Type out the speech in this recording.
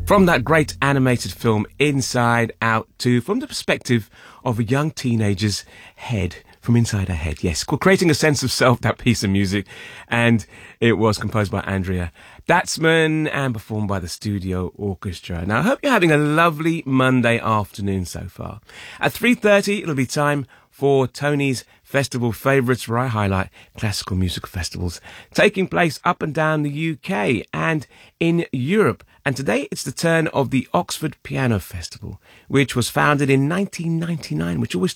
From that great animated film Inside Out 2, from the perspective of a young teenager's head, from inside her head, yes, called Creating a Sense of Self, that piece of music, and it was composed by Andrea Datzman and performed by the Studio Orchestra. Now, I hope you're having a lovely Monday afternoon so far. At 3:30, it'll be time for Tony's Festival Favourites, where I highlight classical music festivals taking place up and down the UK and in Europe. And today it's the turn of the Oxford Piano Festival, which was founded in 1999, which always